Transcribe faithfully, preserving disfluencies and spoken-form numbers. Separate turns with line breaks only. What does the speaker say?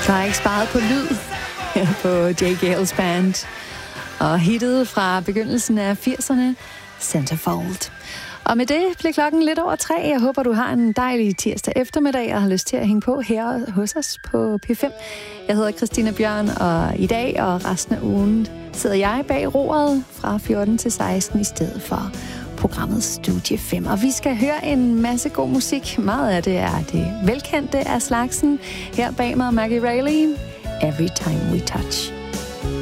Der er ikke sparet på lyd her på J. Gales band. Og hittet fra begyndelsen af firserne, Centerfold. Og med det bliver klokken lidt over tre. Jeg håber, du har en dejlig tirsdag eftermiddag og har lyst til at hænge på her hos os på P fem. Jeg hedder Christina Bjørn, og i dag og resten af ugen sidder jeg bag roret fra fjorten til seksten i stedet for programmet Studie fem. Og vi skal høre en masse god musik. Meget af det er det velkendte af slagsen. Her bag mig Maggie Reilly, Every Time We Touch.